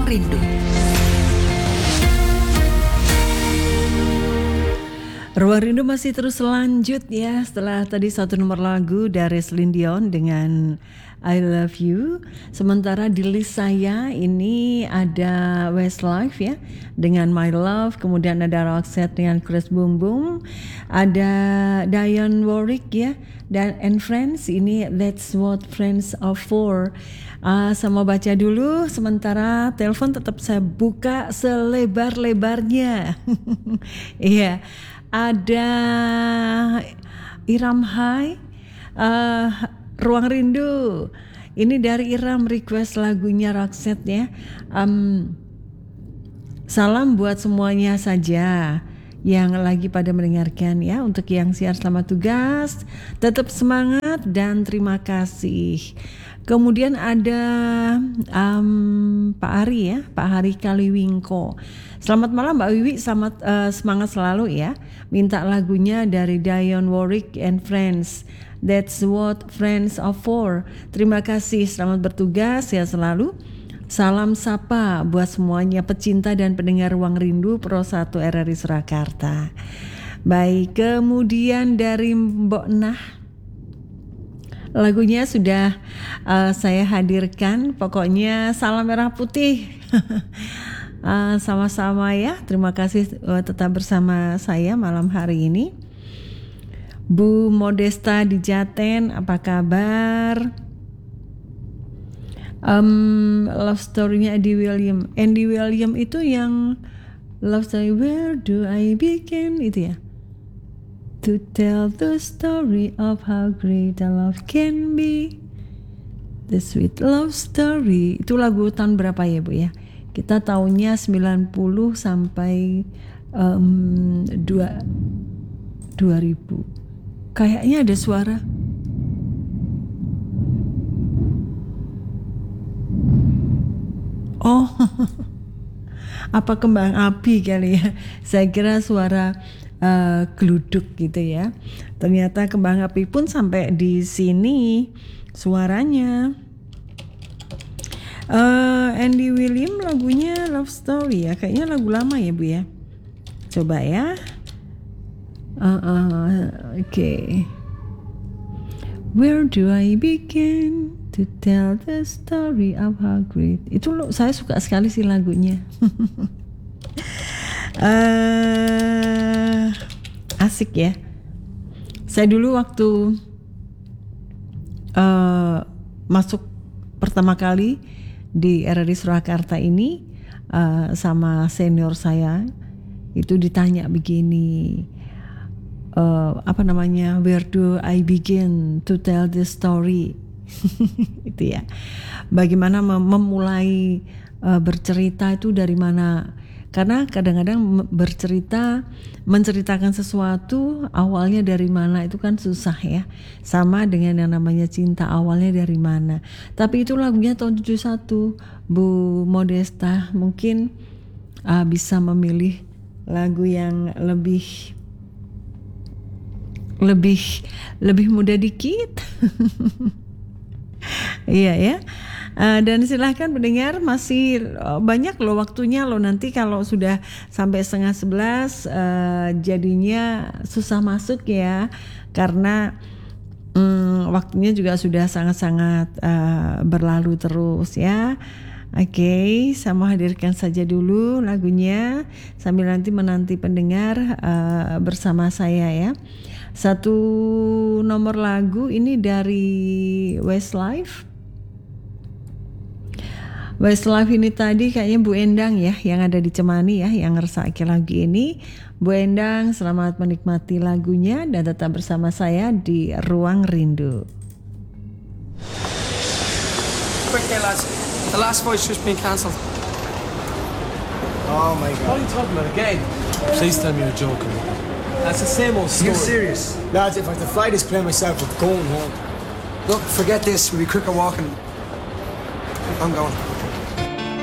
Rindu. Ruang Rindu masih terus lanjut ya. Setelah tadi satu nomor lagu dari Celine Dion dengan I Love You. Sementara di list saya ini ada Westlife ya dengan My Love. Kemudian ada Roxette dengan Crash Boom Boom. Ada Dionne Warwick ya dan And Friends, ini That's What Friends Are For. Saya mau baca dulu, sementara telepon tetap saya buka selebar-lebarnya. Iya. Ada Iram Hai, Ruang Rindu. Ini dari Iram request lagunya Roxette ya. Salam buat semuanya saja yang lagi pada mendengarkan ya. Untuk yang siar selamat tugas, tetap semangat dan terima kasih. Kemudian ada Pak Ari ya, Pak Hari Kaliwingko. Selamat malam Mbak Wiwi, selamat semangat selalu ya. Minta lagunya dari Dionne Warwick and Friends, That's What Friends Are For. Terima kasih, selamat bertugas ya selalu. Salam sapa buat semuanya pecinta dan pendengar Ruang Rindu Pro 1 RRI Surakarta. Baik, kemudian dari Mbok Nah, lagunya sudah saya hadirkan. Pokoknya salam merah putih. Sama-sama ya. Terima kasih tetap bersama saya malam hari ini. Bu Modesta di Jaten, apa kabar? Love story-nya Andy William. Andy William itu yang Love Story Where Do I Begin itu ya. To tell the story of how great a love can be, the sweet love story. Itu lagu tahun berapa ya Bu ya? Kita tahunnya 90 sampai 2000. Kayaknya ada suara. Oh, apa kembang api kali ya? Saya kira suara geluduk gitu ya. Ternyata kembang api pun sampai di sini suaranya. Andy William lagunya Love Story ya, kayaknya lagu lama ya Bu ya. Coba ya. Okay. Where do I begin to tell the story of how great. Itu saya suka sekali sih lagunya. Asik ya. Saya dulu waktu masuk pertama kali di RRI Surakarta ini sama senior saya itu ditanya begini, where do I begin to tell the story. Itu ya, bagaimana memulai bercerita itu dari mana. Karena kadang-kadang menceritakan sesuatu awalnya dari mana itu kan susah ya. Sama dengan yang namanya cinta, awalnya dari mana. Tapi itu lagunya tahun 71. Bu Modesta mungkin bisa memilih lagu yang lebih muda dikit. Iya ya. Dan silahkan pendengar, masih banyak loh waktunya loh. Nanti kalau sudah sampai 10:30 jadinya susah masuk ya, karena waktunya juga sudah sangat-sangat berlalu terus ya. Oke, saya mau hadirkan saja dulu lagunya sambil nanti menanti pendengar bersama saya ya. Satu nomor lagu ini dari Westlife. Westlife ini tadi kayaknya Bu Endang ya yang ada di Cemani ya yang ngersake lagu ini. Bu Endang, selamat menikmati lagunya dan tetap bersama saya di Ruang Rindu. Quick here lads, the last voice just been cancelled. Oh my god. What are you talking about again? Please tell me you're joking. That's the same old story. You're serious? Lads, if I have to fly this plane myself, we're going home. Look, forget this, we'll be quicker walking. I'm going.